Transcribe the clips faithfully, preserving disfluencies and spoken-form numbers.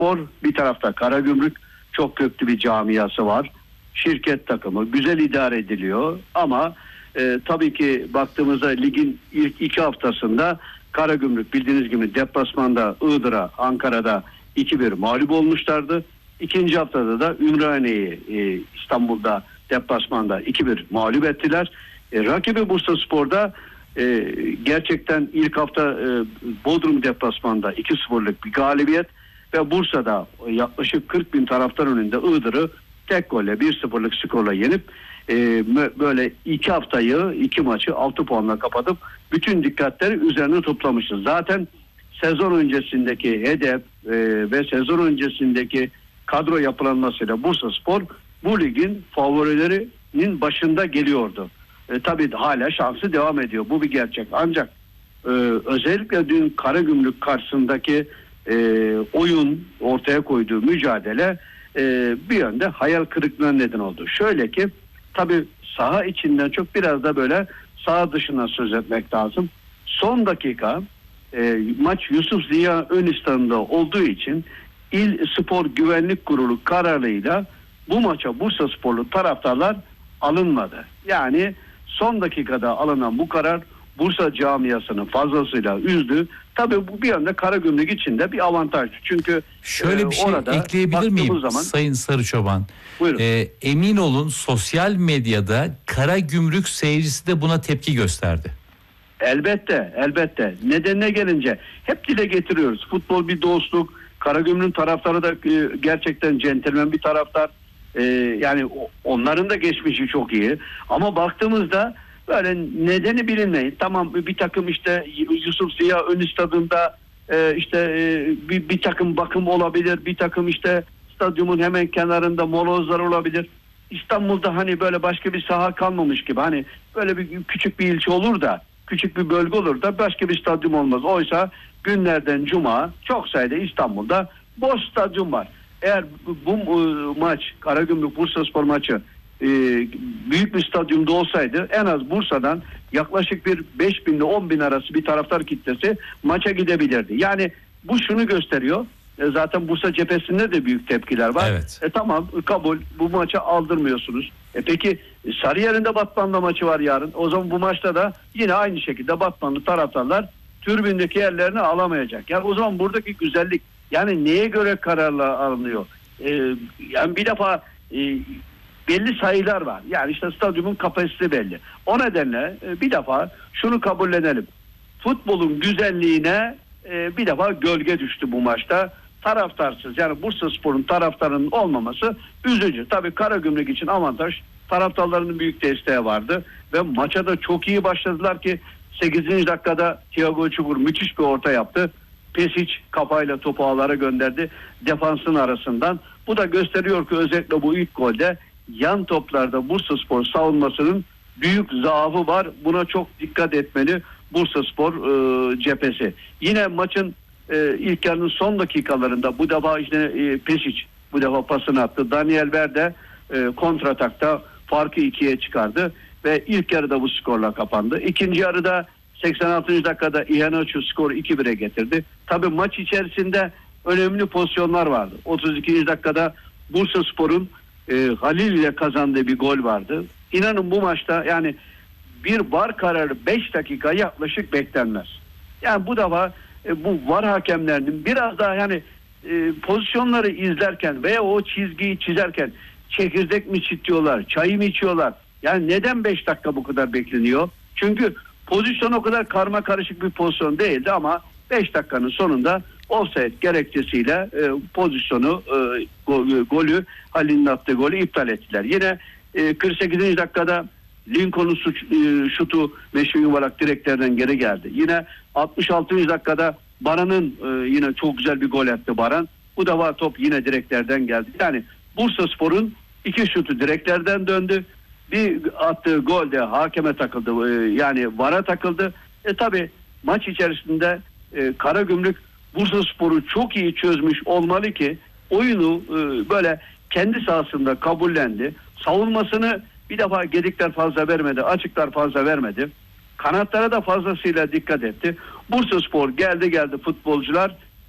Bursaspor, bir tarafta Karagümrük, çok köklü bir camiası var. Şirket takımı güzel idare ediliyor ama e, tabii ki baktığımızda ligin ilk iki haftasında Karagümrük bildiğiniz gibi deplasmanda Iğdır'a, Ankara'da iki bir mağlup olmuşlardı. İkinci haftada da Ümraniye'yi e, İstanbul'da deplasmanda iki bir mağlup ettiler. E, rakibi Bursaspor'da e, gerçekten ilk hafta e, Bodrum deplasmanda iki sıfırlık bir galibiyet ve Bursa'da yaklaşık kırk bin taraftar önünde Iğdır'ı tek golle bir sıfırlık skorla yenip e, böyle iki haftayı, iki maçı altı puanla kapatıp bütün dikkatleri üzerine toplamışız. Zaten sezon öncesindeki hedef e, ve sezon öncesindeki kadro yapılanmasıyla Bursaspor bu ligin favorilerinin başında geliyordu. E, tabii hala şansı devam ediyor. Bu bir gerçek. Ancak e, özellikle dün Karagümrük karşısındaki e, oyun, ortaya koyduğu mücadele e, bir yönde hayal kırıklığına neden oldu. Şöyle ki tabii saha içinden çok biraz da böyle saha dışına söz etmek lazım. Son dakika e, maç Yusuf Ziya Önistan'da olduğu için İl Spor Güvenlik Kurulu kararıyla bu maça Bursasporlu taraftarlar alınmadı. Yani son dakikada alınan bu karar Bursa camiasını fazlasıyla üzdü. Tabii bu bir yönde Karagümrük için de bir avantaj. Çünkü şöyle bir şey e, ekleyebilir miyim zaman, Sayın Sarıçoban? Buyurun. Ee, emin olun sosyal medyada Karagümrük seyircisi de buna tepki gösterdi. Elbette, elbette. Nedenine gelince hep dile getiriyoruz. Futbol bir dostluk. Karagümrük'ün taraftarı da e, gerçekten centilmen bir taraftar. E, yani onların da geçmişi çok iyi. Ama baktığımızda böyle nedeni bilinmeyin. Tamam bir takım işte Yusuf Ziya Ön Stadı'nda e, işte e, bir, bir takım bakım olabilir. Bir takım işte stadyumun hemen kenarında molozlar olabilir. İstanbul'da hani böyle başka bir saha kalmamış gibi. Hani böyle bir küçük bir ilçe olur da, küçük bir bölge olur da başka bir stadyum olmaz. Oysa günlerden cuma çok sayıda İstanbul'da boş stadyum var. Eğer bu, bu maç Karagümrük Bursaspor maçı e, büyük bir stadyumda olsaydı en az Bursa'dan yaklaşık bir beş bin ile on bin arası bir taraftar kitlesi maça gidebilirdi. Yani bu şunu gösteriyor. E, zaten Bursa cephesinde de büyük tepkiler var. Evet. E tamam kabul, bu maça aldırmıyorsunuz. E peki Sarıyer'in de Batman'da maçı var yarın. O zaman bu maçta da yine aynı şekilde Batmanlı taraftarlar tribündeki yerlerini alamayacak. Yani o zaman buradaki güzellik, yani neye göre kararlar alınıyor? Ee, yani bir defa e, belli sayılar var. Yani işte stadyumun kapasitesi belli. O nedenle e, bir defa şunu kabullenelim. Futbolun güzelliğine e, bir defa gölge düştü bu maçta. Taraftarsız, yani Bursaspor'un taraftarının olmaması üzücü. Tabii Karagümrük için avantaj, taraftarlarının büyük desteği vardı ve maça da çok iyi başladılar ki sekizinci dakikada Thiago Çukur müthiş bir orta yaptı. Pesic kafayla topu ağlara gönderdi defansın arasından. Bu da gösteriyor ki özellikle bu ilk golde yan toplarda Bursaspor savunmasının büyük zaafı var. Buna çok dikkat etmeli Bursaspor e, cephesi. Yine maçın e, ilk yarının son dakikalarında bu defa işte e, Pesic bu defa pasını attı. Daniel Verde e, kontratakta farkı ikiye çıkardı ve ilk yarıda bu skorla kapandı. İkinci yarıda seksen altıncı dakikada İhanoğlu skoru iki bire getirdi. Tabii maç içerisinde önemli pozisyonlar vardı. otuz ikinci dakikada Bursaspor'un e, Halil ile kazandığı bir gol vardı. İnanın bu maçta yani bir VAR kararı beş dakika yaklaşık beklenmez. Yani bu defa e, bu VAR hakemlerinin biraz daha yani e, pozisyonları izlerken veya o çizgiyi çizerken çekirdek mi çitiyorlar, çay mı içiyorlar? Yani neden beş dakika bu kadar bekleniyor? Çünkü pozisyon o kadar karma karışık bir pozisyon değildi ama beş dakikanın sonunda offside gerekçesiyle e, pozisyonu e, go, golü Halil'in attığı golü iptal ettiler. Yine e, kırk sekizinci dakikada Lincoln'un suç, e, şutu meşhur yuvarlak direklerden geri geldi. Yine altmış altıncı dakikada Baran'ın e, yine çok güzel bir gol attı Baran. Bu defa top yine direklerden geldi. Yani Bursaspor'un iki şutu direklerden döndü. Bir attığı gol de hakeme takıldı, e, yani VAR'a takıldı. E tabi maç içerisinde e, Karagümrük Bursaspor'u çok iyi çözmüş olmalı ki oyunu e, böyle kendi sahasında kabullendi. Savunmasını bir defa gedikler fazla vermedi, açıklar fazla vermedi. Kanatlara da fazlasıyla dikkat etti. Bursaspor geldi geldi futbolcular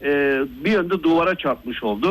e, bir yönde duvara çarpmış oldu.